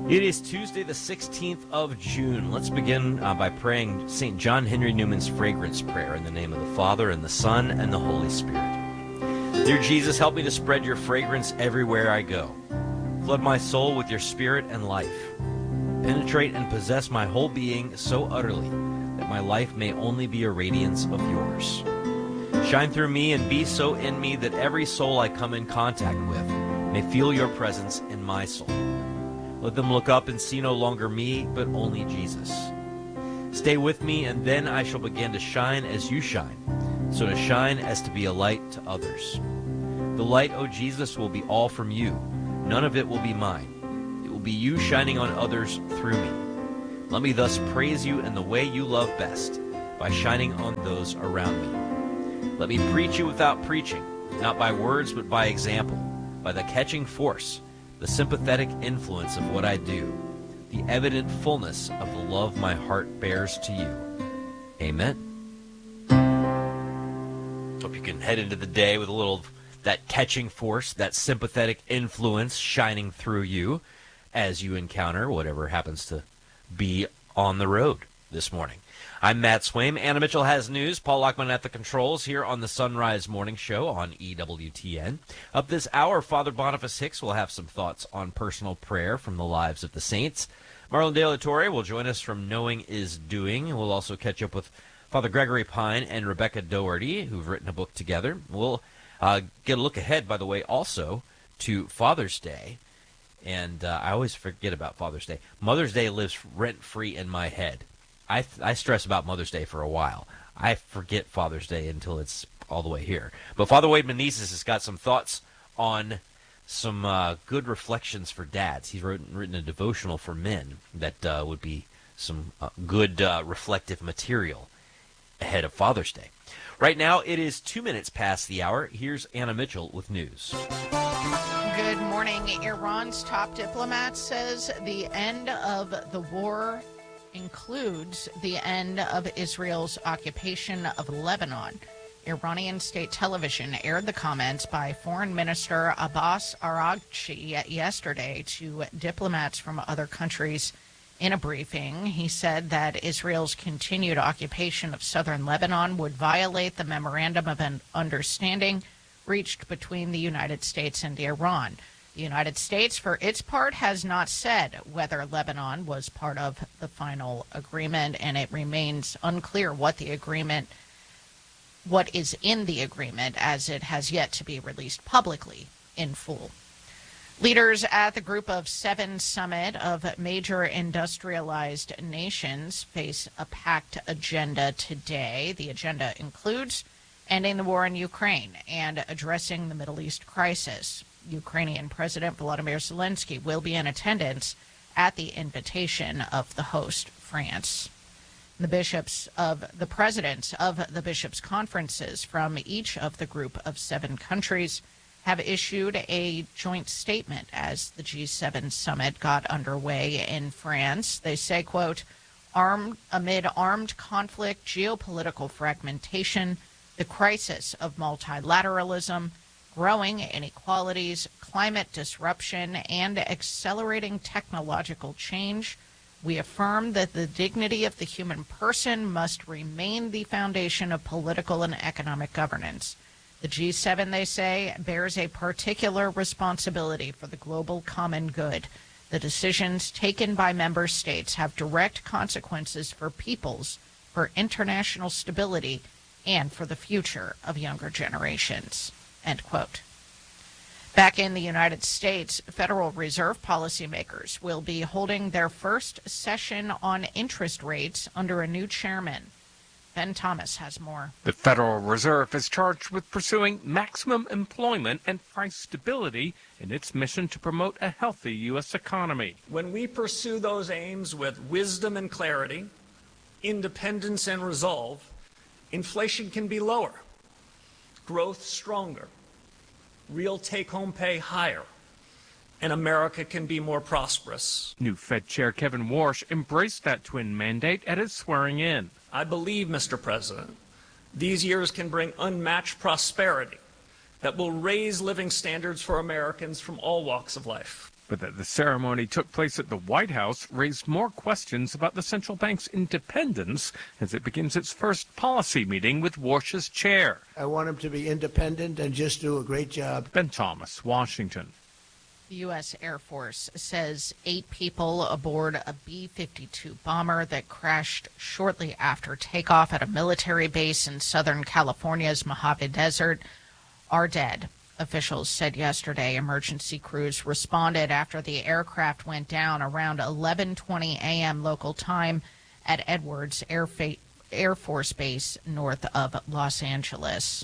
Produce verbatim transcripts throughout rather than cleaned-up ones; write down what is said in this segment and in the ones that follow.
It is Tuesday, the sixteenth of June. Let's begin uh, by praying Saint John Henry Newman's fragrance prayer in the name of the Father, and the Son, and the Holy Spirit. Dear Jesus, help me to spread your fragrance everywhere I go. Flood my soul with your spirit and life. Penetrate and possess my whole being so utterly that my life may only be a radiance of yours. Shine through me and be so in me that every soul I come in contact with may feel your presence in my soul. Let them look up and see no longer me, but only Jesus. Stay with me, and then I shall begin to shine as you shine, so to shine as to be a light to others. The light, O Jesus, will be all from you. None of it will be mine. It will be you shining on others through me. Let me thus praise you in the way you love best, by shining on those around me. Let me preach you without preaching, not by words but by example, by the catching force, the sympathetic influence of what I do, the evident fullness of the love my heart bears to you. Amen. Hope you can head into the day with a little of that catching force, that sympathetic influence shining through you as you encounter whatever happens to be on the road this morning. I'm Matt Swaim. Anna Mitchell has news. Paul Lockman at the controls here on the Sunrise Morning Show on E W T N. Up this hour, Father Boniface Hicks will have some thoughts on personal prayer from the lives of the saints. Marlon De La Torre will join us from Knowing is Doing. We'll also catch up with Father Gregory Pine and Rebecca Doherty, who've written a book together. We'll uh, get a look ahead, by the way, also to Father's Day. And uh, I always forget about Father's Day. Mother's Day lives rent-free in my head. I, I stress about Mother's Day for a while. I forget Father's Day until it's all the way here. But Father Wade Menezes has got some thoughts on some uh, good reflections for dads. He's written, written a devotional for men that uh, would be some uh, good uh, reflective material ahead of Father's Day. Right now, it is two minutes past the hour. Here's Anna Mitchell with news. Good morning. Iran's top diplomat says the end of the war includes the end of Israel's occupation of Lebanon. Iranian state television aired the comments by Foreign Minister Abbas Araghchi yesterday to diplomats from other countries. In a briefing, he said that Israel's continued occupation of southern Lebanon would violate the Memorandum of Understanding reached between the United States and Iran. The United States, for its part, has not said whether Lebanon was part of the final agreement, and it remains unclear what the agreement, what is in the agreement, as it has yet to be released publicly in full. Leaders at the Group of Seven summit of major industrialized nations face a packed agenda today. The agenda includes ending the war in Ukraine and addressing the Middle East crisis. Ukrainian President Volodymyr Zelensky will be in attendance at the invitation of the host, France. The bishops of the presidents of the bishops' conferences from each of the Group of Seven countries have issued a joint statement as the G seven summit got underway in France. They say, quote, armed amid armed conflict, geopolitical fragmentation, the crisis of multilateralism, growing inequalities, climate disruption, and accelerating technological change, we affirm that the dignity of the human person must remain the foundation of political and economic governance. The G seven, they say, bears a particular responsibility for the global common good. The decisions taken by member states have direct consequences for peoples, for international stability, and for the future of younger generations. End quote. Back in the United States, Federal Reserve policymakers will be holding their first session on interest rates under a new chairman. Ben Thomas has more. The Federal Reserve is charged with pursuing maximum employment and price stability in its mission to promote a healthy U S economy. When we pursue those aims with wisdom and clarity, independence and resolve, inflation can be lower, growth stronger, real take-home pay higher, and America can be more prosperous. New Fed Chair Kevin Warsh embraced that twin mandate at his swearing in. I believe, Mister President, these years can bring unmatched prosperity that will raise living standards for Americans from all walks of life. But that the ceremony took place at the White House raised more questions about the central bank's independence as it begins its first policy meeting with Warsh's chair. I want him to be independent and just do a great job. Ben Thomas, Washington. The U S Air Force says eight people aboard a B fifty-two bomber that crashed shortly after takeoff at a military base in Southern California's Mojave Desert are dead. Officials said yesterday emergency crews responded after the aircraft went down around eleven twenty a.m. local time at Edwards Air, Fa- Air Force Base north of Los Angeles.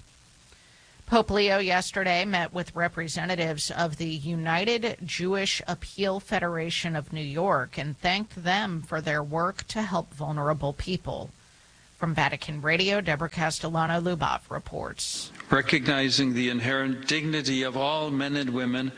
Pope Leo yesterday met with representatives of the United Jewish Appeal Federation of New York and thanked them for their work to help vulnerable people. From Vatican Radio, Deborah Castellano-Lubov reports. Recognizing the inherent dignity of all men and women,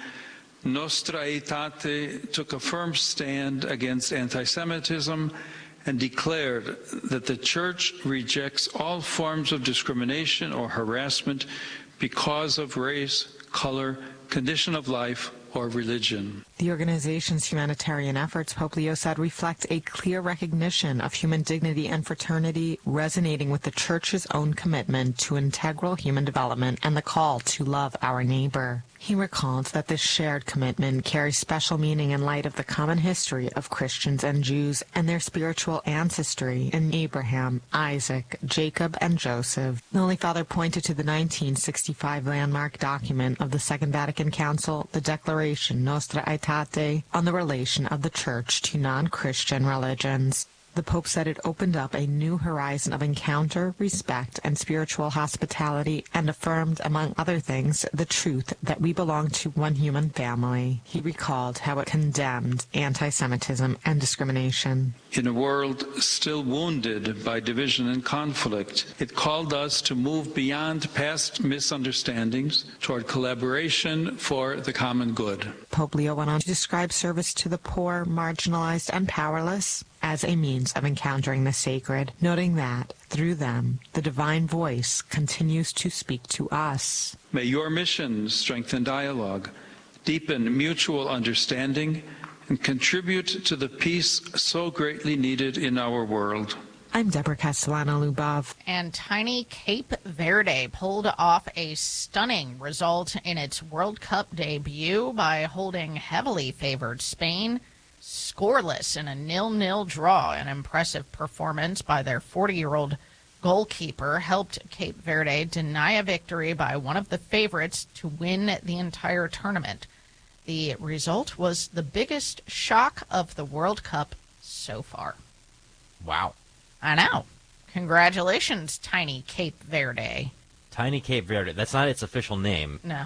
Nostra Aetate took a firm stand against anti-Semitism and declared that the Church rejects all forms of discrimination or harassment because of race, color, condition of life, or religion. The organization's humanitarian efforts, Pope Leo said, reflect a clear recognition of human dignity and fraternity, resonating with the Church's own commitment to integral human development and the call to love our neighbor. He recalled that this shared commitment carries special meaning in light of the common history of Christians and Jews and their spiritual ancestry in Abraham, Isaac, Jacob, and Joseph. The Holy Father pointed to the nineteen sixty-five landmark document of the Second Vatican Council, the Declaration Nostra Aetate, on the relation of the Church to non-Christian religions. The Pope said it opened up a new horizon of encounter, respect, and spiritual hospitality, and affirmed, among other things, the truth that we belong to one human family. He recalled how it condemned anti-Semitism and discrimination. In a world still wounded by division and conflict, it called us to move beyond past misunderstandings toward collaboration for the common good. Pope Leo went on to describe service to the poor, marginalized, and powerless as a means of encountering the sacred, noting that, through them, the divine voice continues to speak to us. May your mission strengthen dialogue, deepen mutual understanding, and contribute to the peace so greatly needed in our world. I'm Deborah Castellano-Lubov. And tiny Cape Verde pulled off a stunning result in its World Cup debut by holding heavily favored Spain scoreless in a nil-nil draw. An impressive performance by their forty-year-old goalkeeper helped Cape Verde deny a victory by one of the favorites to win the entire tournament. The result was the biggest shock of the World Cup so far. Wow. I know. Congratulations, tiny Cape Verde. Tiny Cape Verde. That's not its official name. No.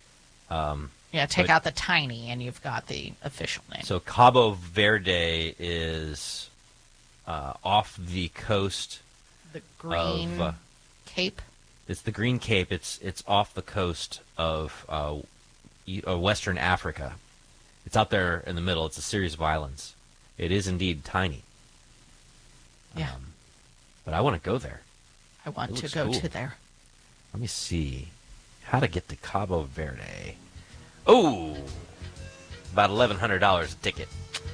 Um, yeah, take but, out the tiny and you've got the official name. So Cabo Verde is uh, off the coast. The Green of, uh, Cape? It's the Green Cape. It's it's off the coast of uh, e- uh, Western Africa. It's out there in the middle. It's a series of islands. It is indeed tiny. Yeah. Um, but I want to go there. I want It to looks go cool. to there. Let me see how to get to Cabo Verde. Oh, about eleven hundred dollars a ticket.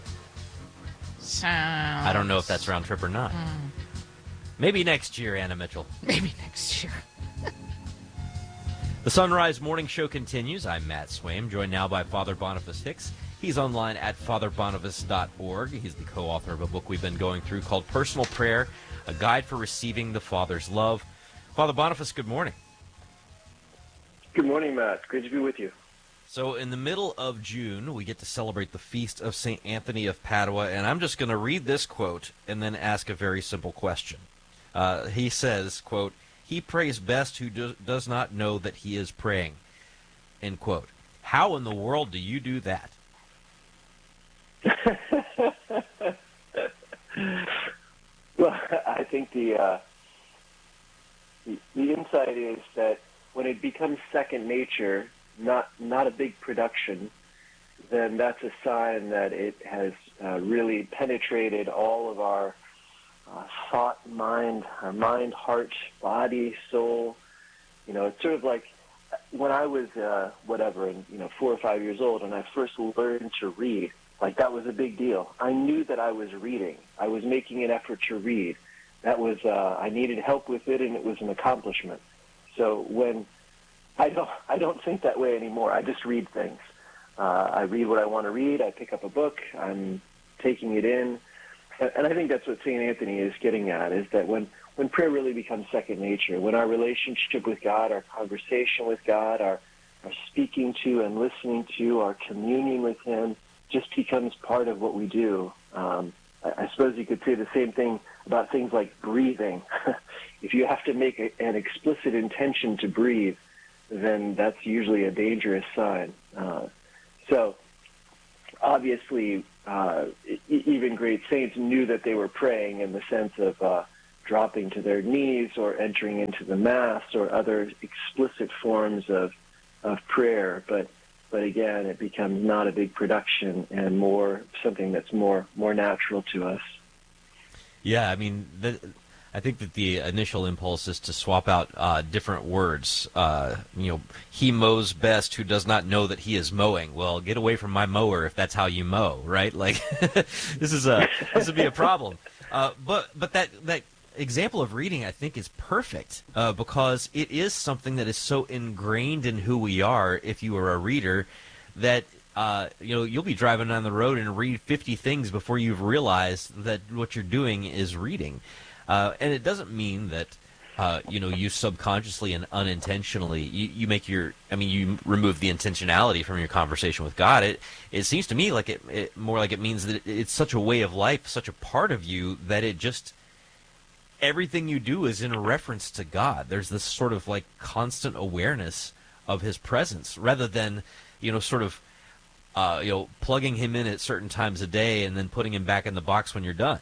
Sounds... I don't know if that's round trip or not. Mm. Maybe next year, Anna Mitchell. Maybe next year. The Sunrise Morning Show continues. I'm Matt Swaim, joined now by Father Boniface Hicks. He's online at father boniface dot org. He's the co-author of a book we've been going through called Personal Prayer, A Guide for Receiving the Father's Love. Father Boniface, good morning. Good morning, Matt. Great to be with you. So in the middle of June, we get to celebrate the feast of Saint Anthony of Padua, and I'm just going to read this quote and then ask a very simple question. Uh, he says, quote, "He prays best who do, does not know that he is praying," end quote. How in the world do you do that? Well, I think the, uh, the the insight is that when it becomes second nature, not not a big production, then that's a sign that it has uh, really penetrated all of our uh, thought, mind, our mind, heart, body, soul. You know, it's sort of like when I was uh, whatever, you know, four or five years old, and I first learned to read, like that was a big deal. I knew that I was reading. I was making an effort to read. That was uh, I needed help with it, and it was an accomplishment. So when I don't, I don't think that way anymore. I just read things. Uh, I read what I want to read. I pick up a book. I'm taking it in, and, and I think that's what Saint Anthony is getting at: is that when when prayer really becomes second nature, when our relationship with God, our conversation with God, our our speaking to and listening to, our communion with Him, just becomes part of what we do. Um, I, I suppose you could say the same thing about things like breathing. If you have to make a, an explicit intention to breathe, then that's usually a dangerous sign. Uh, so, obviously, uh, e- even great saints knew that they were praying in the sense of uh, dropping to their knees or entering into the Mass or other explicit forms of of prayer. But but again, it becomes not a big production and more something that's more more natural to us. Yeah, I mean, the, I think that the initial impulse is to swap out uh, different words. Uh, you know, he mows best who does not know that he is mowing. Well, get away from my mower if that's how you mow, right? Like, this is a this would be a problem. Uh, but but that that example of reading, I think, is perfect uh, because it is something that is so ingrained in who we are. If you are a reader, that uh, you know, you'll be driving down the road and read fifty things before you've realized that what you're doing is reading. Uh, and it doesn't mean that, uh, you know, you subconsciously and unintentionally, you, you make your, I mean, you remove the intentionality from your conversation with God. It it seems to me like it, it more like it means that it, it's such a way of life, such a part of you, that it just, everything you do is in reference to God. There's this sort of like constant awareness of His presence rather than, you know, sort of, uh, you know, plugging Him in at certain times a day and then putting Him back in the box when you're done.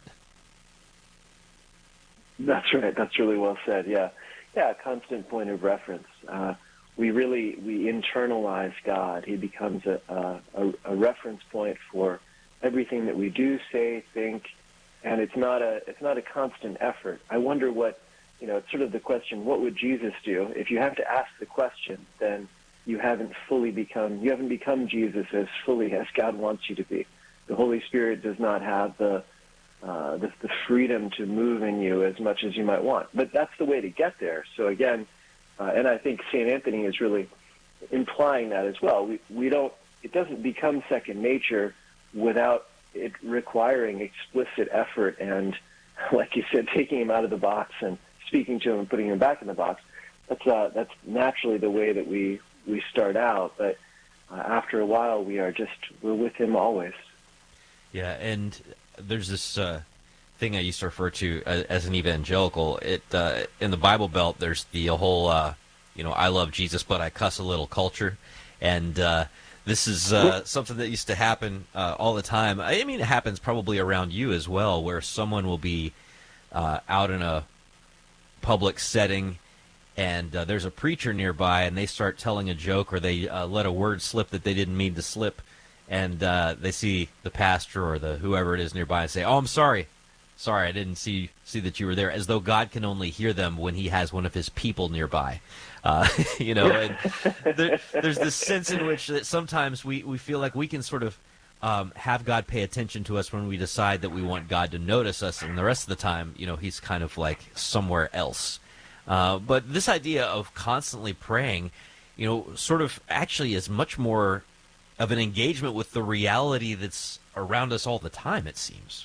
That's right. That's really well said. Yeah, yeah. A constant point of reference. Uh, we really we internalize God. He becomes a, a a reference point for everything that we do, say, think, and it's not a it's not a constant effort. I wonder what, you know. It's sort of the question: what would Jesus do? If you have to ask the question, then you haven't fully become you haven't become Jesus as fully as God wants you to be. The Holy Spirit does not have the Uh, the, the freedom to move in you as much as you might want. But that's the way to get there. So again, uh, and I think Saint Anthony is really implying that as well. We, we don't, it doesn't become second nature without it requiring explicit effort and, like you said, taking him out of the box and speaking to him and putting him back in the box. That's, uh, that's naturally the way that we, we start out. But uh, after a while, we are just, we're with him always. Yeah, and there's this uh, thing I used to refer to as, as an evangelical. It uh, in the Bible Belt, there's the whole, uh, you know, I love Jesus, but I cuss a little culture, and uh, this is uh, something that used to happen uh, all the time. I mean, it happens probably around you as well, where someone will be uh, out in a public setting, and uh, there's a preacher nearby, and they start telling a joke, or they uh, let a word slip that they didn't mean to slip. And uh, they see the pastor or the whoever it is nearby and say, "Oh, I'm sorry. Sorry, I didn't see see that you were there," as though God can only hear them when He has one of His people nearby. Uh, you know, and there, there's this sense in which that sometimes we, we feel like we can sort of um, have God pay attention to us when we decide that we want God to notice us, and the rest of the time, you know, He's kind of like somewhere else. Uh, but this idea of constantly praying, you know, sort of actually is much more of an engagement with the reality that's around us all the time, it seems.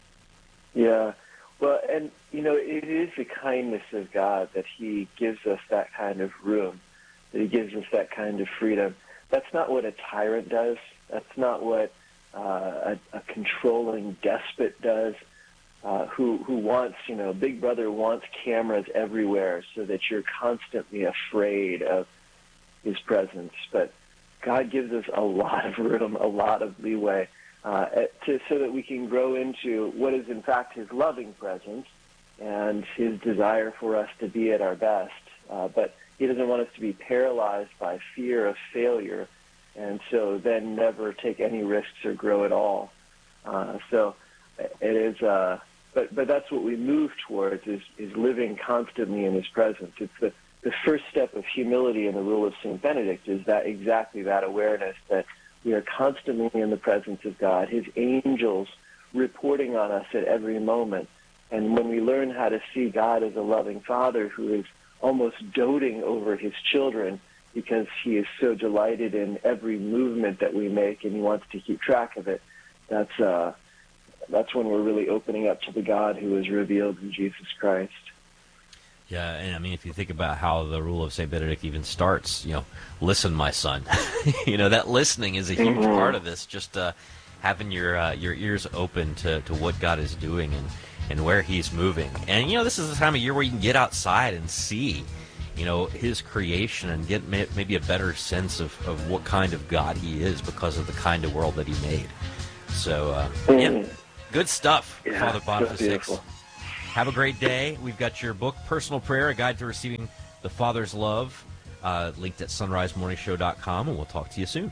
Yeah. Well, and, you know, it is the kindness of God that He gives us that kind of room, that He gives us that kind of freedom. That's not what a tyrant does. That's not what uh, a, a controlling despot does, uh, who, who wants, you know, Big Brother wants cameras everywhere so that you're constantly afraid of His presence. But God gives us a lot of room, a lot of leeway, uh, to, so that we can grow into what is, in fact, His loving presence and His desire for us to be at our best. Uh, but He doesn't want us to be paralyzed by fear of failure, and so then never take any risks or grow at all. Uh, so it is, uh, but but that's what we move towards is is living constantly in His presence. It's the the first step of humility in the rule of Saint Benedict is that exactly that awareness that we are constantly in the presence of God, his angels reporting on us at every moment. And when we learn how to see God as a loving father who is almost doting over his children because he is so delighted in every movement that we make and he wants to keep track of it, that's uh, that's when we're really opening up to the God who is revealed in Jesus Christ. Yeah, and I mean, if you think about how the rule of Saint Benedict even starts, you know, listen, my son. You know, that listening is a huge mm-hmm. part of this, just uh, having your uh, your ears open to, to what God is doing and, and where he's moving. And, you know, this is the time of year where you can get outside and see, you know, his creation and get may, maybe a better sense of, of what kind of God he is because of the kind of world that he made. So, uh, mm. yeah, good stuff, yeah, Father Boniface so Hicks. Have a great day. We've got your book, Personal Prayer, A Guide to Receiving the Father's Love, uh, linked at sunrise morning show dot com, and we'll talk to you soon.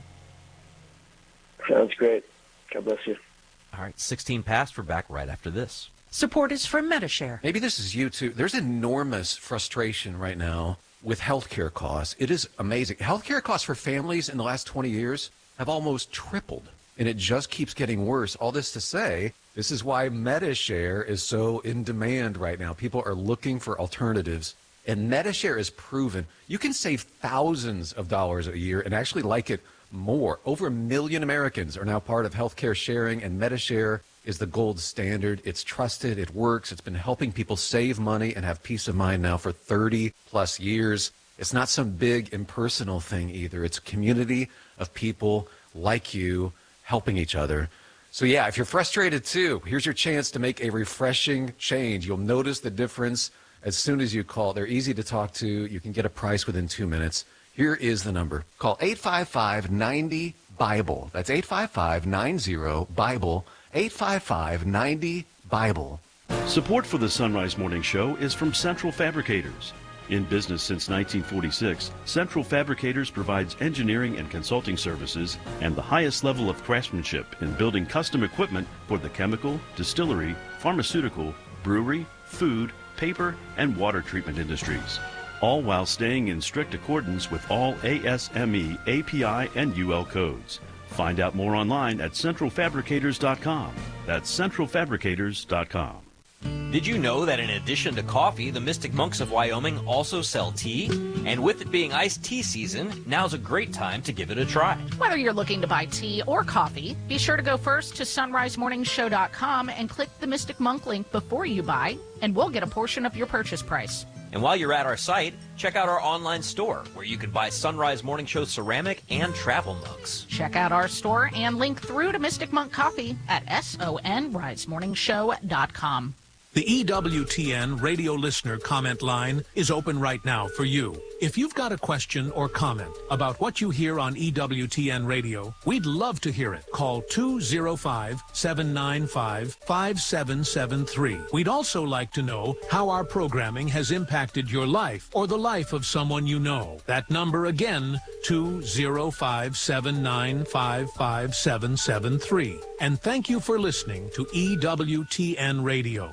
Sounds great. God bless you. All right, sixteen past. We're back right after this. Support is from Medi-Share. Maybe this is you, too. There's enormous frustration right now with healthcare costs. It is amazing. Healthcare costs for families in the last twenty years have almost tripled, and it just keeps getting worse. All this to say, this is why Medi-Share is so in demand right now. People are looking for alternatives, and Medi-Share is proven you can save thousands of dollars a year and actually like it more. Over a million Americans are now part of healthcare sharing, and Medi-Share is the gold standard. It's trusted. It works. It's been helping people save money and have peace of mind now for thirty plus years. It's not some big impersonal thing either. It's a community of people like you helping each other. So yeah, if you're frustrated too, here's your chance to make a refreshing change. You'll notice the difference as soon as you call. They're easy to talk to. You can get a price within two minutes. Here is the number. Call eight five five, nine zero, Bible. That's eight five five, nine zero, Bible. eight five five, nine zero, Bible. Support for the Sunrise Morning Show is from Central Fabricators. In business since nineteen forty-six, Central Fabricators provides engineering and consulting services and the highest level of craftsmanship in building custom equipment for the chemical, distillery, pharmaceutical, brewery, food, paper, and water treatment industries, all while staying in strict accordance with all A S M E, A P I, and U L codes. Find out more online at central fabricators dot com. That's central fabricators dot com. Did you know that in addition to coffee, the Mystic Monks of Wyoming also sell tea? And with it being iced tea season, now's a great time to give it a try. Whether you're looking to buy tea or coffee, be sure to go first to sunrise morning show dot com and click the Mystic Monk link before you buy, and we'll get a portion of your purchase price. And while you're at our site, check out our online store, where you can buy Sunrise Morning Show ceramic and travel mugs. Check out our store and link through to Mystic Monk Coffee at sunrise morning show dot com. The E W T N radio listener comment line is open right now for you. If you've got a question or comment about what you hear on E W T N radio, we'd love to hear it. Call two oh five, seven nine five, five seven seven three. We'd also like to know how our programming has impacted your life or the life of someone you know. That number again, two oh five, seven nine five, five seven seven three. And thank you for listening to E W T N Radio.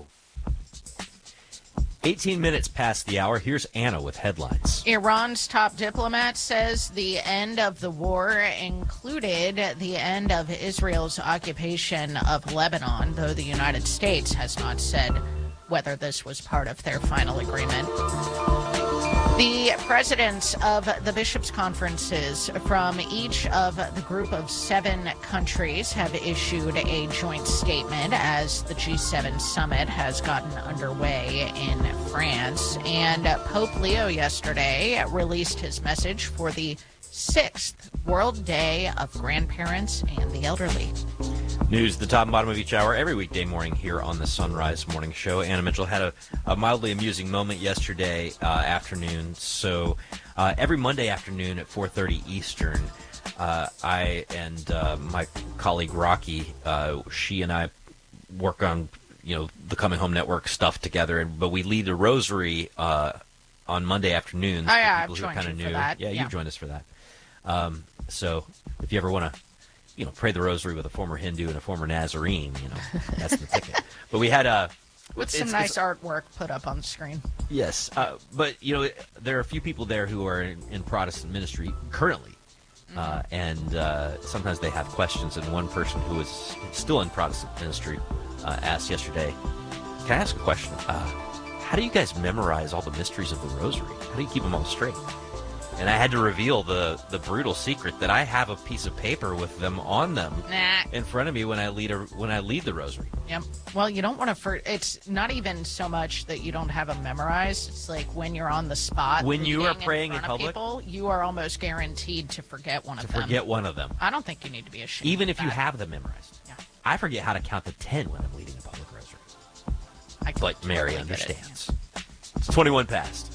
eighteen minutes past the hour. Here's Anna with headlines. Iran's top diplomat says the end of the war included the end of Israel's occupation of Lebanon, though the United States has not said whether this was part of their final agreement. The presidents of the bishops' conferences from each of the group of seven countries have issued a joint statement as the G seven summit has gotten underway in France. And Pope Leo yesterday released his message for the sixth World Day of Grandparents and the Elderly. News at the top and bottom of each hour every weekday morning here on the Sunrise Morning Show. Anna Mitchell had a, a mildly amusing moment yesterday uh, afternoon. So uh, every Monday afternoon at four thirty Eastern, uh, I and uh, my colleague Rocky, uh, she and I work on you know the Coming Home Network stuff together, and, but we lead a rosary uh, on Monday afternoons. Oh yeah, I've who joined kind you of for new. that. Yeah, yeah, you've joined us for that. Um, so if you ever want to you know, pray the rosary with a former Hindu and a former Nazarene, you know, that's the ticket. But we had a, With some It's- nice it's- artwork put up on the screen. Yes, uh, but you know there are a few people there who are in, in Protestant ministry currently, uh, and uh, sometimes they have questions. And one person who is still in Protestant ministry uh, asked yesterday, "Can I ask a question? Uh, how do you guys memorize all the mysteries of the Rosary? How do you keep them all straight?" And I had to reveal the the brutal secret that I have a piece of paper with them on them Nah. in front of me when I lead a, when I lead the Rosary. Yep. Well, you don't want to. For it's not even so much that you don't have them memorized. It's like when you're on the spot. When you are leading praying in front of public? people, you are almost guaranteed to forget one To of them. forget one of them. I don't think you need to be ashamed. Even of if you that. have them memorized. Yeah. I forget how to count to ten when I'm leading a public rosary. I But Mary totally get it. understands. It's twenty-one past.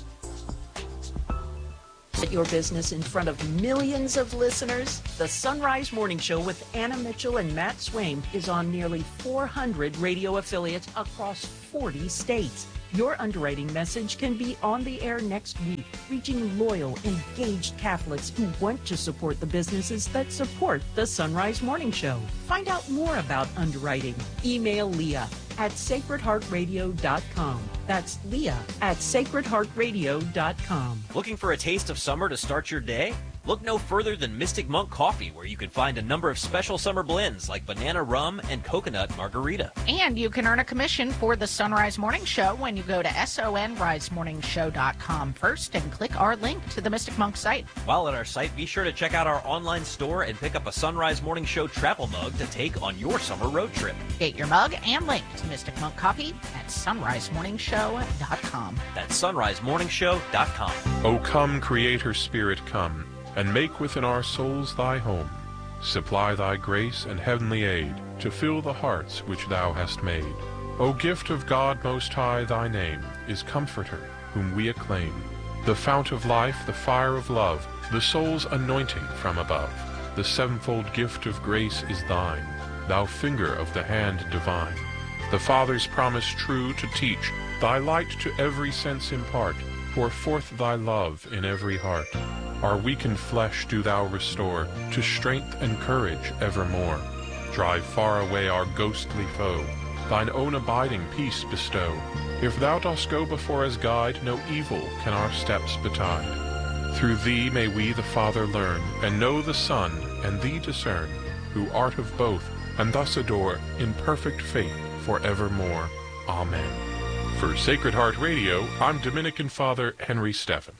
Put your business in front of millions of listeners. The Sunrise Morning Show with Anna Mitchell and Matt Swaim is on nearly four hundred radio affiliates across forty states. Your underwriting message can be on the air next week, reaching loyal, engaged Catholics who want to support the businesses that support the Sunrise Morning Show. Find out more about underwriting. Email Leah at sacred heart radio dot com. That's Leah at sacred heart radio dot com. Looking for a taste of summer to start your day? Look no further than Mystic Monk Coffee, where you can find a number of special summer blends like banana rum and coconut margarita. And you can earn a commission for the Sunrise Morning Show when you go to sunrise morning show dot com first and click our link to the Mystic Monk site. While at our site, be sure to check out our online store and pick up a Sunrise Morning Show travel mug to take on your summer road trip. Get your mug and link to Mystic Monk Coffee at sunrise morning show dot com. That's sunrise morning show dot com. O come, Creator Spirit, come, and make within our souls thy home. Supply thy grace and heavenly aid to fill the hearts which thou hast made. O gift of God Most High, thy name is Comforter, whom we acclaim. The fount of life, the fire of love, the soul's anointing from above. The sevenfold gift of grace is thine, thou finger of the hand divine. The Father's promise true to teach, thy light to every sense impart. Pour forth thy love in every heart. Our weakened flesh do thou restore to strength and courage evermore. Drive far away our ghostly foe, thine own abiding peace bestow. If thou dost go before as guide, no evil can our steps betide. Through thee may we the Father learn, and know the Son, and thee discern, who art of both, and thus adore in perfect faith forevermore. Amen. For Sacred Heart Radio, I'm Dominican Father Henry Steffen.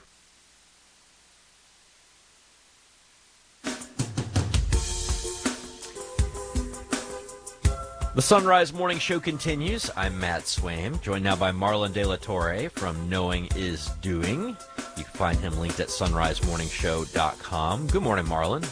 The Sunrise Morning Show continues. I'm Matt Swaim, joined now by Marlon De La Torre from Knowing is Doing. You can find him linked at sunrise morning show dot com. Good morning, Marlon.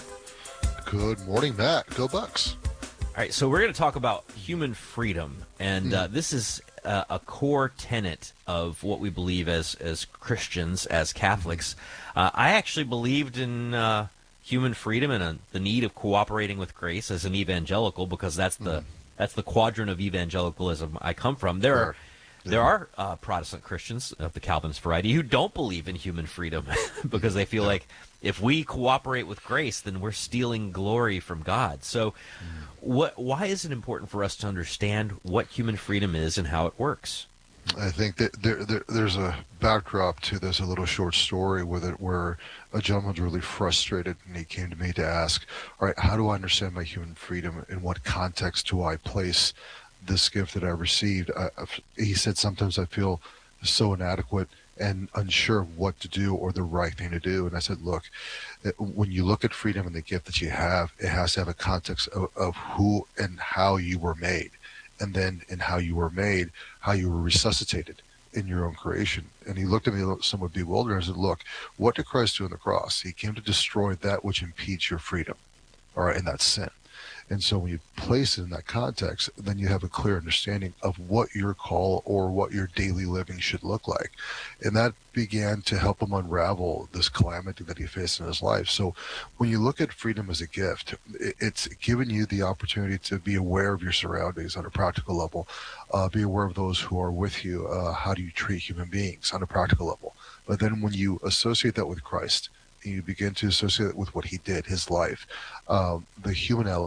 Good morning, Matt. Go Bucks. All right, so we're going to talk about human freedom, and uh, this is uh, a core tenet of what we believe as as Christians, as Catholics. Uh, I actually believed in uh, human freedom and uh, the need of cooperating with grace as an evangelical, because that's the that's the quadrant of evangelicalism I come from. There are there are uh, Protestant Christians of the Calvinist variety who don't believe in human freedom because they feel like if we cooperate with grace, then we're stealing glory from God. So what, why is it important for us to understand what human freedom is and how it works? I think that there, there, there's a backdrop to this, a little short story with it, where a gentleman was really frustrated, and he came to me to ask, all right, how do I understand my human freedom? In what context do I place this gift that I received? I, he said, sometimes I feel so inadequate and unsure of what to do or the right thing to do. And I said, look, when you look at freedom and the gift that you have, it has to have a context of, of who and how you were made. And then in how you were made, how you were resuscitated in your own creation. And he looked at me somewhat bewildered and said, look, what did Christ do on the cross? He came to destroy that which impedes your freedom, all right, and that's sin. And so when you place it in that context, then you have a clear understanding of what your call or what your daily living should look like. And that began to help him unravel this calamity that he faced in his life. So when you look at freedom as a gift, it's given you the opportunity to be aware of your surroundings on a practical level, uh, be aware of those who are with you. Uh, how do you treat human beings on a practical level? But then when you associate that with Christ, and you begin to associate it with what he did, his life, um, the human element,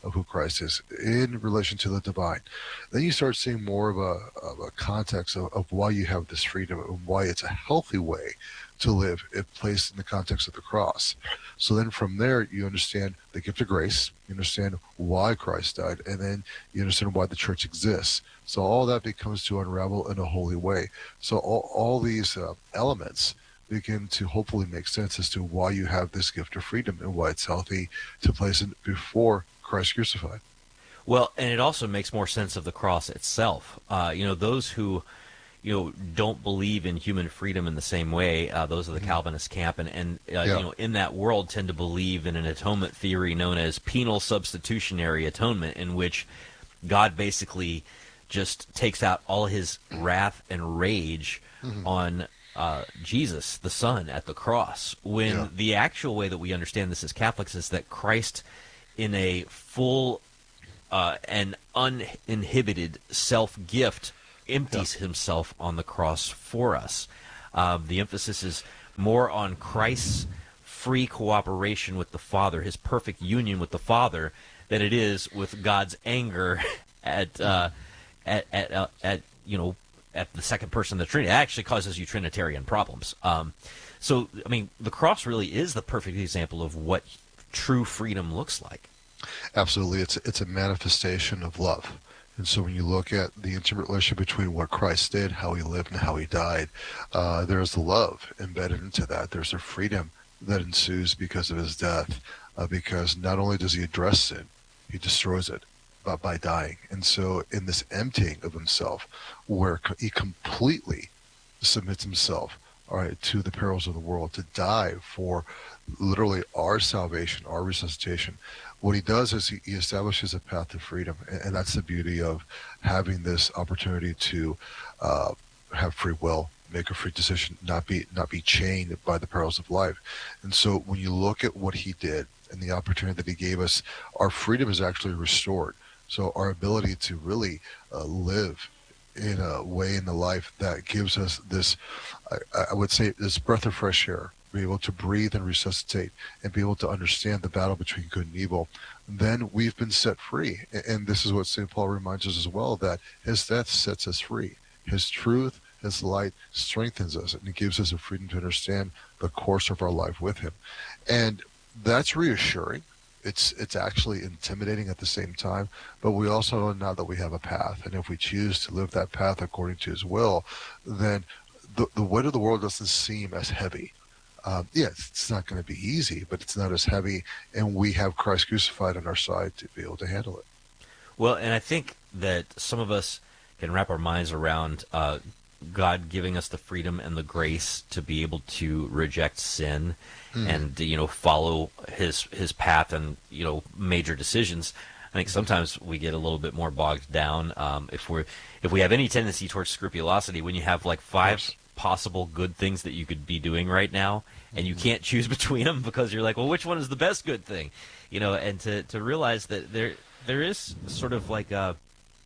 of who Christ is in relation to the divine. Then you start seeing more of a, of a context of, of why you have this freedom and why it's a healthy way to live if placed in the context of the cross. So then from there, you understand the gift of grace, you understand why Christ died, and then you understand why the church exists. So all that becomes to unravel in a holy way. So all, all these uh, elements begin to hopefully make sense as to why you have this gift of freedom and why it's healthy to place it before Christ crucified. Well, and it also makes more sense of the cross itself. Uh, you know, those who, you know, don't believe in human freedom in the same way, uh, those are the mm-hmm. Calvinist camp, and, and uh, yeah. you know, in that world tend to believe in an atonement theory known as penal substitutionary atonement, in which God basically just takes out all his wrath and rage mm-hmm. on uh, Jesus, the Son, at the cross, when yeah. the actual way that we understand this as Catholics is that Christ, in a full uh, and uninhibited self-gift, empties yeah. himself on the cross for us. Uh, the emphasis is more on Christ's free cooperation with the Father, his perfect union with the Father, than it is with God's anger at uh, at at, uh, at you know at the second person of the Trinity. It actually causes you Trinitarian problems. Um, so, I mean, the cross really is the perfect example of what true freedom looks like. Absolutely. It's, it's a manifestation of love. And so when you look at the intimate relationship between what Christ did, how he lived, and how he died, uh, there's the love embedded into that. There's a freedom that ensues because of his death, uh, because not only does he address sin, he destroys it uh, by dying. And so in this emptying of himself, where he completely submits himself, all right, to the perils of the world, to die for literally our salvation, our resuscitation, what he does is he, he establishes a path to freedom, and, and that's the beauty of having this opportunity to uh, have free will, make a free decision, not be not be chained by the perils of life. And so when you look at what he did and the opportunity that he gave us, our freedom is actually restored. So our ability to really uh, live in a way in the life that gives us this, I, I would say, this breath of fresh air, be able to breathe and resuscitate and be able to understand the battle between good and evil, then we've been set free. And this is what Saint Paul reminds us as well, that his death sets us free. His truth, his light strengthens us, and it gives us a freedom to understand the course of our life with him. And that's reassuring. It's it's actually intimidating at the same time, but we also know now that we have a path, and if we choose to live that path according to his will, then the, the weight of the world doesn't seem as heavy. Um, yeah, it's, it's not going to be easy, but it's not as heavy, and we have Christ crucified on our side to be able to handle it. Well, and I think that some of us can wrap our minds around uh, God giving us the freedom and the grace to be able to reject sin mm. and, you know, follow his his path and, you know, major decisions. I think sometimes we get a little bit more bogged down um, if we're if we have any tendency towards scrupulosity. When you have like five possible good things that you could be doing right now, and you can't choose between them because you're like, well, which one is the best good thing? You know, and to to realize that there there is sort of like a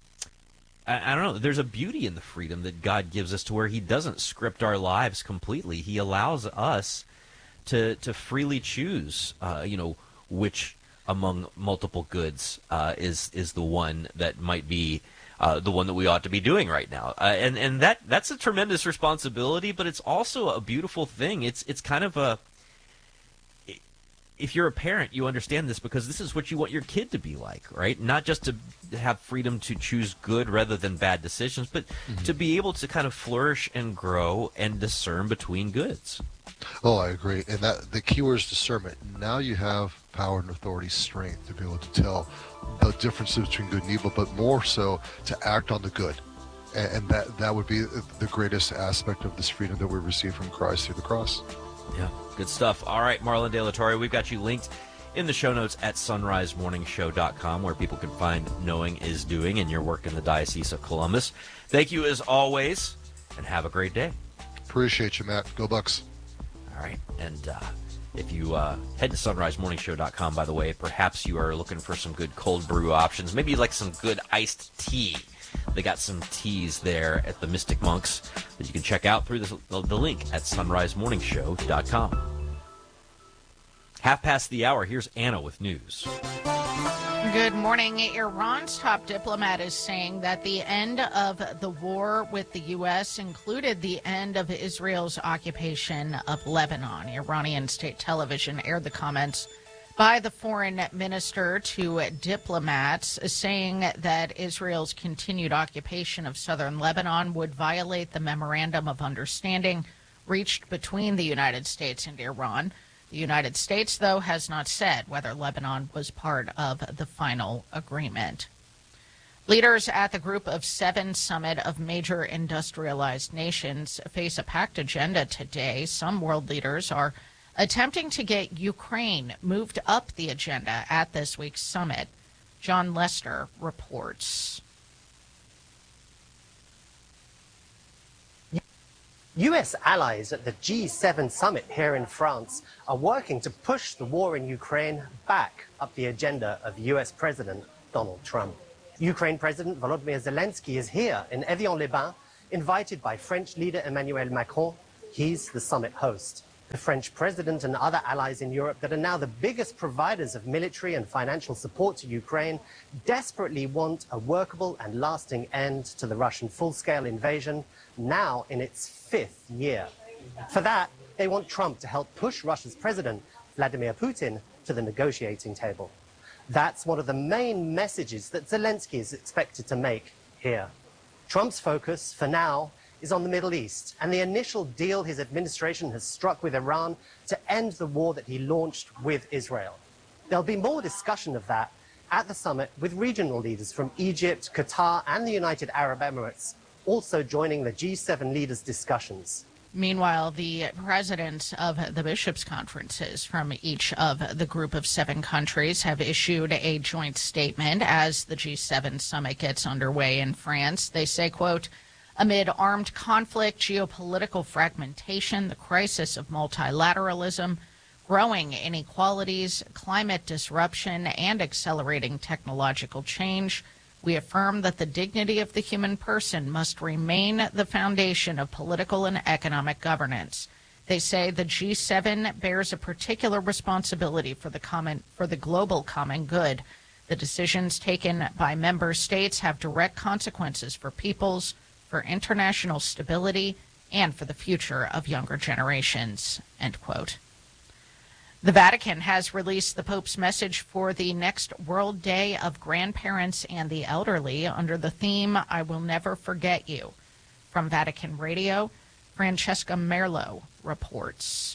I don't know, there's a beauty in the freedom that God gives us to where he doesn't script our lives completely. He allows us to to freely choose, uh, you know, which among multiple goods uh, is is the one that might be uh, the one that we ought to be doing right now. Uh, and and that that's a tremendous responsibility, but it's also a beautiful thing. It's it's kind of a, if you're a parent, you understand this because this is what you want your kid to be like, right? Not just to have freedom to choose good rather than bad decisions, but mm-hmm. to be able to kind of flourish and grow and discern between goods. Oh, I agree. And that the key word is discernment. Now you have power and authority, strength to be able to tell the differences between good and evil, but more so to act on the good. And, and that, that would be the greatest aspect of this freedom that we receive from Christ through the cross. Yeah, good stuff. All right, Marlon De La Torre, we've got you linked in the show notes at sunrise morning show dot com, where people can find Knowing is Doing and your work in the Diocese of Columbus. Thank you as always, and have a great day. Appreciate you, Matt. Go Bucks. All right, and uh, if you uh, head to sunrise morning show dot com, by the way, perhaps you are looking for some good cold brew options. Maybe you'd like some good iced tea. They got some teas there at the Mystic Monks that you can check out through the, the link at sunrise morning show dot com. Half past the hour, here's Anna with news. Good morning. Iran's top diplomat is saying that the end of the war with the U S included the end of Israel's occupation of Lebanon. Iranian state television aired the comments by the foreign minister to diplomats, saying that Israel's continued occupation of southern Lebanon would violate the memorandum of understanding reached between the United States and Iran. The United States, though, has not said whether Lebanon was part of the final agreement. Leaders at the Group of Seven summit of major industrialized nations face a packed agenda today. Some world leaders are attempting to get Ukraine moved up the agenda at this week's summit. John Lester reports. U S allies at the G seven summit here in France are working to push the war in Ukraine back up the agenda of U S President Donald Trump. Ukraine President Volodymyr Zelensky is here in Evian-les-Bains, invited by French leader Emmanuel Macron. He's the summit host. The French president and other allies in Europe that are now the biggest providers of military and financial support to Ukraine desperately want a workable and lasting end to the Russian full-scale invasion, now in its fifth year. For that, they want Trump to help push Russia's president, Vladimir Putin, to the negotiating table. That's one of the main messages that Zelensky is expected to make here. Trump's focus, for now, is on the Middle East and the initial deal his administration has struck with Iran to end the war that he launched with Israel. There'll be more discussion of that at the summit, with regional leaders from Egypt, Qatar and the United Arab Emirates also joining the G seven leaders' discussions. Meanwhile, the presidents of the bishops' conferences from each of the Group of Seven countries have issued a joint statement as the G seven summit gets underway in France. They say, quote, amid armed conflict, geopolitical fragmentation, the crisis of multilateralism, growing inequalities, climate disruption, and accelerating technological change, we affirm that the dignity of the human person must remain the foundation of political and economic governance. They say the G seven bears a particular responsibility for the common, for the global common good. The decisions taken by member states have direct consequences for peoples, for international stability, and for the future of younger generations, end quote. The Vatican has released the Pope's message for the next World Day of Grandparents and the Elderly under the theme, I Will Never Forget You. From Vatican Radio, Francesca Merlo reports.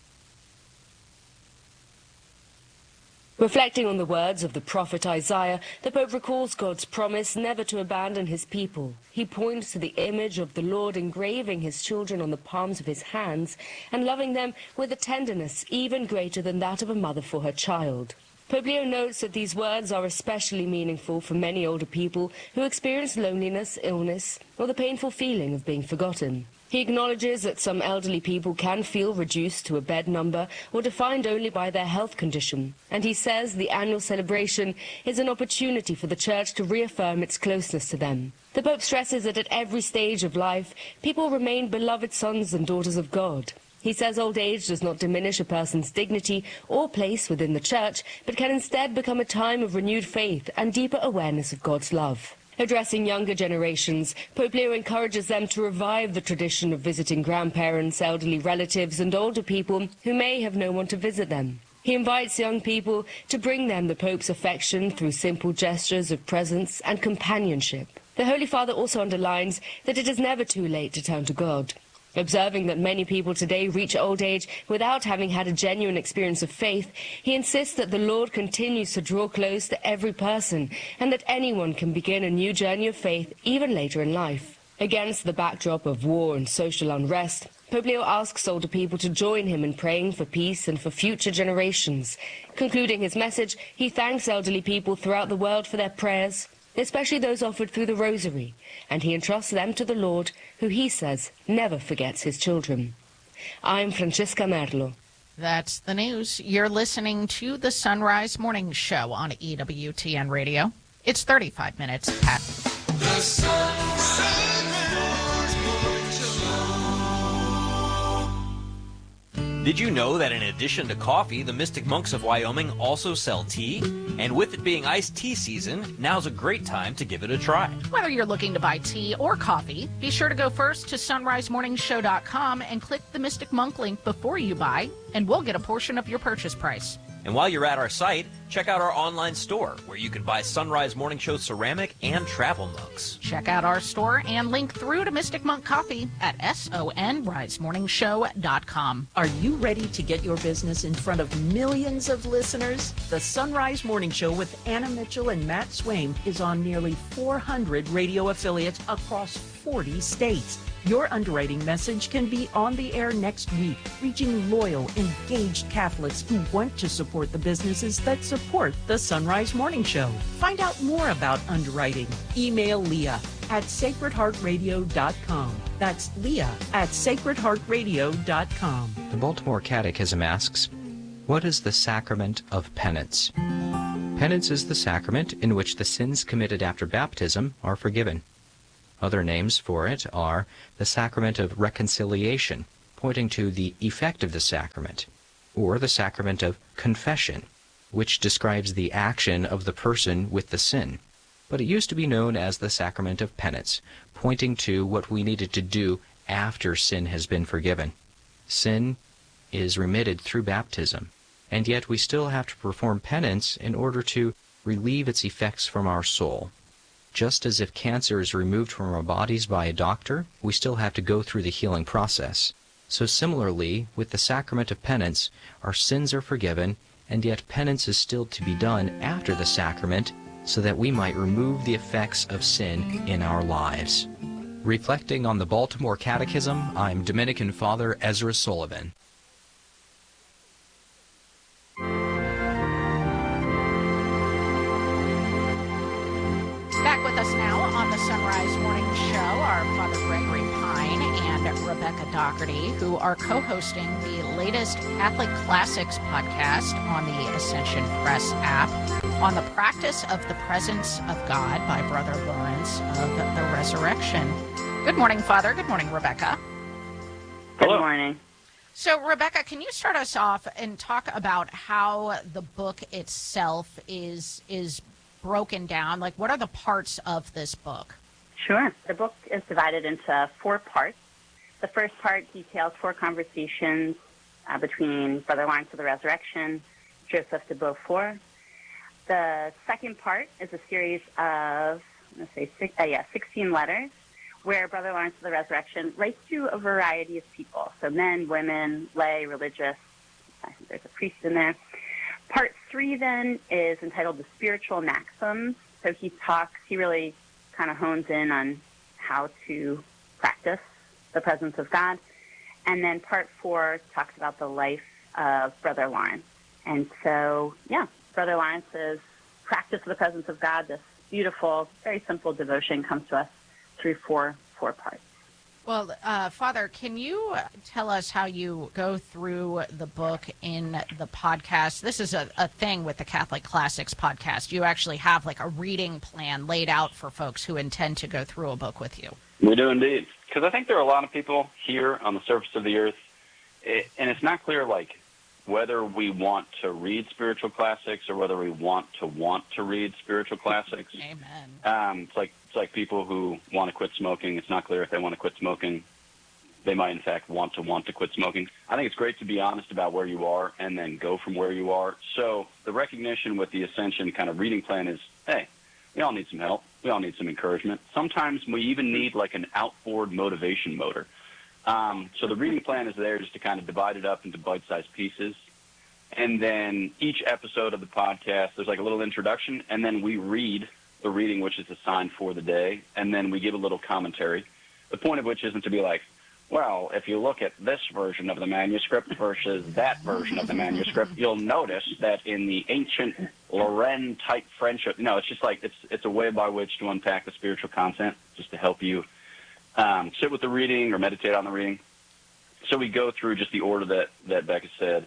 Reflecting on the words of the prophet Isaiah, the Pope recalls God's promise never to abandon his people. He points to the image of the Lord engraving his children on the palms of his hands and loving them with a tenderness even greater than that of a mother for her child. Pope Leo notes that these words are especially meaningful for many older people who experience loneliness, illness, or the painful feeling of being forgotten. He acknowledges that some elderly people can feel reduced to a bed number or defined only by their health condition, and he says the annual celebration is an opportunity for the Church to reaffirm its closeness to them. The Pope stresses that at every stage of life, people remain beloved sons and daughters of God. He says old age does not diminish a person's dignity or place within the Church, but can instead become a time of renewed faith and deeper awareness of God's love. Addressing younger generations, Pope Leo encourages them to revive the tradition of visiting grandparents, elderly relatives and older people who may have no one to visit them. He invites young people to bring them the Pope's affection through simple gestures of presence and companionship. The Holy Father also underlines that it is never too late to turn to God. Observing that many people today reach old age without having had a genuine experience of faith, he insists that the Lord continues to draw close to every person and that anyone can begin a new journey of faith even later in life. Against the backdrop of war and social unrest, Pope Leo asks older people to join him in praying for peace and for future generations. Concluding his message, he thanks elderly people throughout the world for their prayers, especially those offered through the Rosary, and he entrusts them to the Lord, who he says never forgets his children. I'm Francesca Merlo. That's the news. You're listening to the Sunrise Morning Show on E W T N Radio. It's thirty-five minutes past. The Sunrise Morning Show. Did you know that in addition to coffee, the Mystic Monks of Wyoming also sell tea? And with it being iced tea season, now's a great time to give it a try. Whether you're looking to buy tea or coffee, be sure to go first to sunrise morning show dot com and click the Mystic Monk link before you buy, and we'll get a portion of your purchase price. And while you're at our site, check out our online store where you can buy Sunrise Morning Show ceramic and travel mugs. Check out our store and link through to Mystic Monk Coffee at sunrise morning show dot com. Are you ready to get your business in front of millions of listeners? The Sunrise Morning Show with Anna Mitchell and Matt Swaim is on nearly four hundred radio affiliates across forty states. Your underwriting message can be on the air next week, reaching loyal, engaged Catholics who want to support the businesses that support the Sunrise Morning Show. Find out more about underwriting. Email Leah at sacred heart radio dot com. That's Leah at sacred heart radio dot com. The Baltimore Catechism asks, what is the sacrament of penance? Penance is the sacrament in which the sins committed after baptism are forgiven. Other names for it are the sacrament of reconciliation, pointing to the effect of the sacrament, or the sacrament of confession, which describes the action of the person with the sin. But it used to be known as the sacrament of penance, pointing to what we needed to do after sin has been forgiven. Sin is remitted through baptism, and yet we still have to perform penance in order to relieve its effects from our soul. Just as if cancer is removed from our bodies by a doctor, we still have to go through the healing process. So similarly, with the sacrament of penance, our sins are forgiven, and yet penance is still to be done after the sacrament so that we might remove the effects of sin in our lives. Reflecting on the Baltimore Catechism, I'm Dominican Father Ezra Sullivan. Back with us now on the Sunrise Morning Show are Father Gregory Pine and Rebecca Doherty, who are co-hosting the latest Catholic Classics podcast on the Ascension Press app on the practice of the presence of God by Brother Lawrence of the Resurrection. Good morning, Father. Good morning, Rebecca. Good morning. So, Rebecca, can you start us off and talk about how the book itself is is broken down? Like, what are the parts of this book? Sure. The book is divided into four parts. The first part details four conversations uh, between Brother Lawrence of the Resurrection, Joseph de Beaufort. The second part is a series of, let's say, six, uh, yeah, sixteen letters where Brother Lawrence of the Resurrection writes to a variety of people, so men, women, lay, religious. I think there's a priest in there. Part three, then, is entitled The Spiritual Maxims. So he talks, he really kind of hones in on how to practice the presence of God. And then part four talks about the life of Brother Lawrence. And so, yeah, Brother Lawrence's practice of the presence of God, this beautiful, very simple devotion, comes to us through four, four parts. Well, uh, Father, can you tell us how you go through the book in the podcast? This is a, a thing with the Catholic Classics podcast. You actually have like a reading plan laid out for folks who intend to go through a book with you. We do indeed. Because I think there are a lot of people here on the surface of the earth, and it's not clear, like, whether we want to read spiritual classics or whether we want to want to read spiritual classics. Amen. Um, it's like it's like people who want to quit smoking. It's not clear if they want to quit smoking. They might, in fact, want to want to quit smoking. I think it's great to be honest about where you are and then go from where you are. So the recognition with the Ascension kind of reading plan is, hey, we all need some help. We all need some encouragement. Sometimes we even need like an outboard motivation motor. Um, so the reading plan is there just to kind of divide it up into bite-sized pieces. And then each episode of the podcast, there's like a little introduction, and then we read the reading which is assigned for the day, and then we give a little commentary, the point of which isn't to be like, well, if you look at this version of the manuscript versus that version of the manuscript, you'll notice that in the ancient Lorraine-type French, no, it's just like it's it's a way by which to unpack the spiritual content, just to help you um, sit with the reading or meditate on the reading. So we go through just the order that, that Becca said,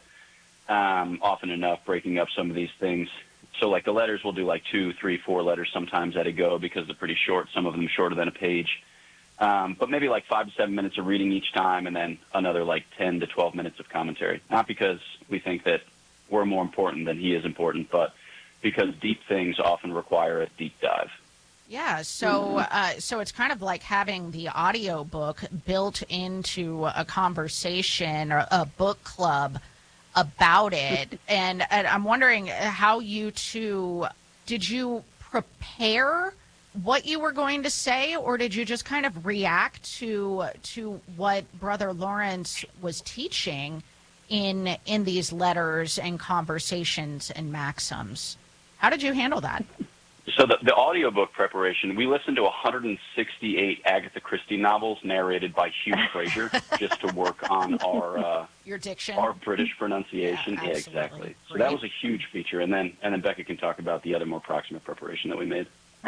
um, often enough, breaking up some of these things. So like the letters, we'll do like two, three, four letters sometimes at a go because they're pretty short, some of them shorter than a page. Um, but maybe like five to seven minutes of reading each time, and then another like ten to twelve minutes of commentary. Not because we think that we're more important than he is important, but because deep things often require a deep dive. Yeah, so uh, so it's kind of like having the audio book built into a conversation or a book club about it. and, and I'm wondering how you two, did you prepare what you were going to say, or did you just kind of react to to what Brother Lawrence was teaching in in these letters and conversations and maxims? How did you handle that? So the, the audiobook preparation, we listened to one hundred sixty-eight Agatha Christie novels narrated by Hugh Fraser just to work on our uh, your diction, our British pronunciation. Yeah, yeah, exactly. So that was a huge feature, and then and then Becca can talk about the other more proximate preparation that we made.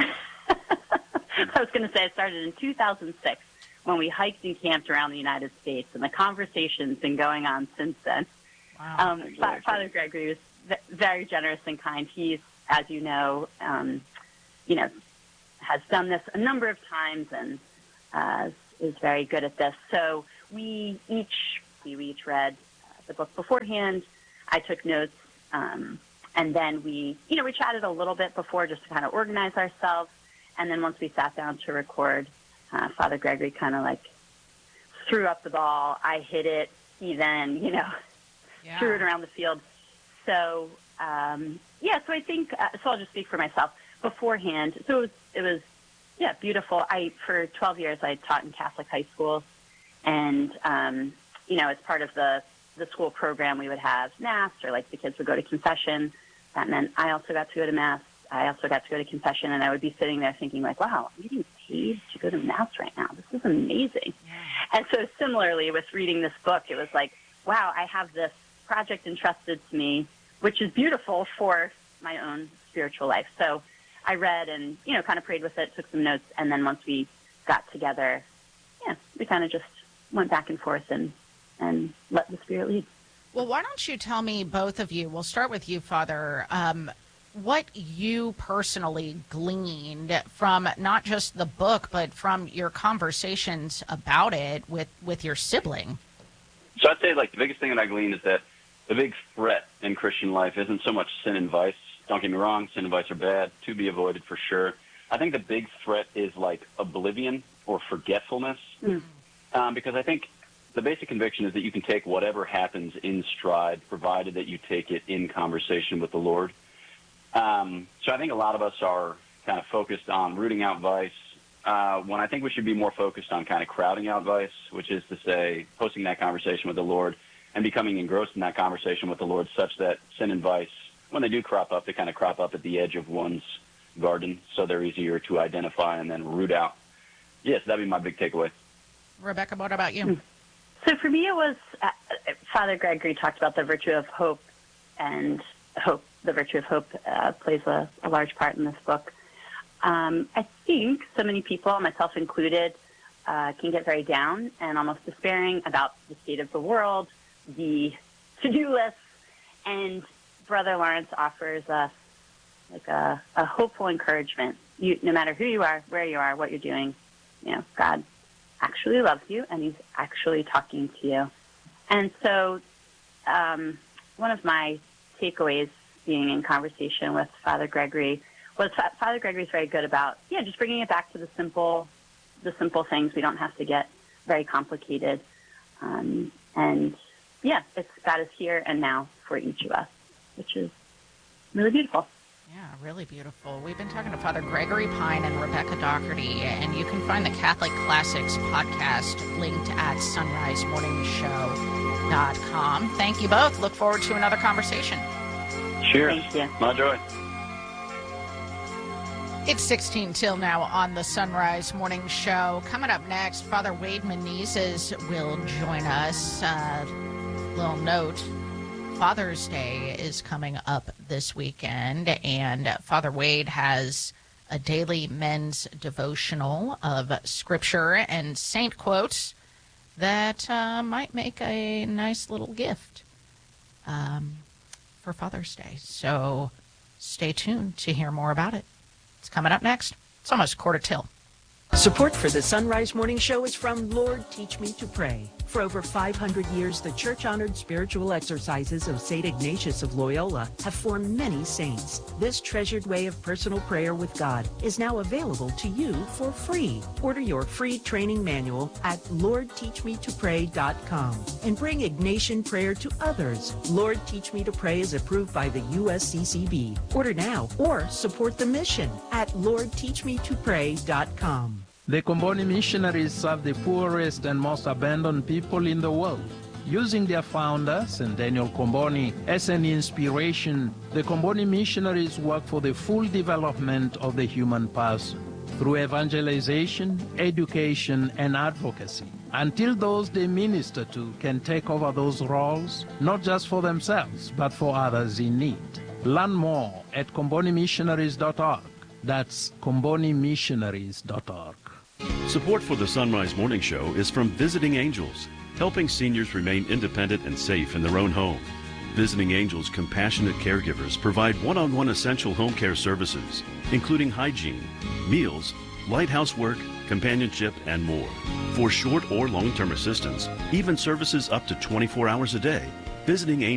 I was going to say it started in two thousand six when we hiked and camped around the United States, and the conversation's been going on since then. Wow. Um, exactly. Father Gregory was v- very generous and kind. He's, as you know, um, you know, has done this a number of times and uh, is very good at this. So we each we each read uh, the book beforehand. I took notes, um, and then we, you know, we chatted a little bit before just to kind of organize ourselves. And then once we sat down to record, uh, Father Gregory kind of like threw up the ball. I hit it. He then, you know, yeah. threw it around the field. So. Um, Yeah, so I think, uh, so I'll just speak for myself beforehand. So it was, it was, yeah, beautiful. I, for twelve years, I taught in Catholic high schools. And, um, you know, as part of the, the school program, we would have Mass, or like the kids would go to confession. That meant I also got to go to Mass. I also got to go to confession. And I would be sitting there thinking like, wow, I'm getting paid to go to Mass right now. This is amazing. Yeah. And so similarly with reading this book, it was like, wow, I have this project entrusted to me, which is beautiful for my own spiritual life. So I read and, you know, kind of prayed with it, took some notes, and then once we got together, yeah, we kind of just went back and forth and, and let the Spirit lead. Well, why don't you tell me, both of you, we'll start with you, Father, um, what you personally gleaned from not just the book, but from your conversations about it with, with your sibling. So I'd say, like, the biggest thing that I gleaned is that the big threat in Christian life isn't so much sin and vice. Don't get me wrong, sin and vice are bad, to be avoided for sure. I think the big threat is like oblivion or forgetfulness, mm. um, because I think the basic conviction is that you can take whatever happens in stride, provided that you take it in conversation with the Lord. Um, so I think a lot of us are kind of focused on rooting out vice, uh, when I think we should be more focused on kind of crowding out vice, which is to say hosting that conversation with the Lord and becoming engrossed in that conversation with the Lord such that sin and vice, when they do crop up, they kind of crop up at the edge of one's garden, so they're easier to identify and then root out. Yes, that'd be my big takeaway. Rebecca, what about you? So for me, it was, uh, Father Gregory talked about the virtue of hope, and hope, the virtue of hope uh, plays a, a large part in this book. Um, I think so many people, myself included, uh, can get very down and almost despairing about the state of the world, the to-do list, and Brother Lawrence offers us like a, a hopeful encouragement. You, no matter who you are, where you are, what you're doing, you know, God actually loves you, and he's actually talking to you. And so um, one of my takeaways being in conversation with Father Gregory was Father Gregory's very good about, yeah, just bringing it back to the simple, the simple things. We don't have to get very complicated. Um, and yeah, it's God is here and now for each of us, which is really beautiful. Yeah, really beautiful. We've been talking to Father Gregory Pine and Rebecca Doherty, and you can find the Catholic Classics podcast linked at sunrise morning show dot com. Thank you both. Look forward to another conversation. Cheers. Thank you. My joy. It's sixteen till now on the Sunrise Morning Show. Coming up next, Father Wade Menezes will join us. Uh, little note, Father's Day is coming up this weekend, and Father Wade has a daily men's devotional of scripture and saint quotes that uh, might make a nice little gift um, for Father's Day. So stay tuned to hear more about it. It's coming up next. It's almost quarter till. Support for the Sunrise Morning Show is from Lord Teach Me to Pray. For over five hundred years, the church-honored spiritual exercises of Saint Ignatius of Loyola have formed many saints. This treasured way of personal prayer with God is now available to you for free. Order your free training manual at lord teach me to pray dot com and bring Ignatian prayer to others. Lord Teach Me to Pray is approved by the U S C C B. Order now or support the mission at lord teach me to pray dot com. The Comboni missionaries serve the poorest and most abandoned people in the world. Using their founder, Saint Daniel Comboni, as an inspiration, the Comboni missionaries work for the full development of the human person through evangelization, education, and advocacy, until those they minister to can take over those roles, not just for themselves, but for others in need. Learn more at comboni missionaries dot org. That's comboni missionaries dot org. Support for the Sunrise Morning Show is from Visiting Angels, helping seniors remain independent and safe in their own home. Visiting Angels compassionate caregivers provide one-on-one essential home care services, including hygiene, meals, light housework, companionship, and more. For short or long-term assistance, even services up to twenty-four hours a day, Visiting Angels